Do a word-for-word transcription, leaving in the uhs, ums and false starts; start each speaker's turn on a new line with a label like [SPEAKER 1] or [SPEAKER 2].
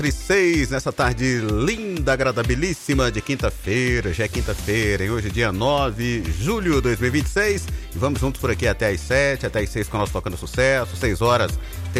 [SPEAKER 1] e seis, nessa tarde linda, agradabilíssima de quinta-feira. Já é quinta-feira, e hoje é dia nove de julho de dois mil e vinte e seis. E vamos juntos por aqui até às sete, até às seis com nós tocando sucesso. seis horas